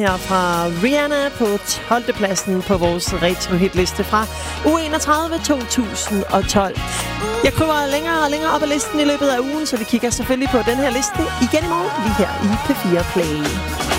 Her fra Rihanna på 12. pladsen på vores retro-hitliste fra uge 31 2012. Jeg kryber længere og længere op ad listen i løbet af ugen, så vi kigger selvfølgelig på den her liste igen i morgen, lige her i P4 Play.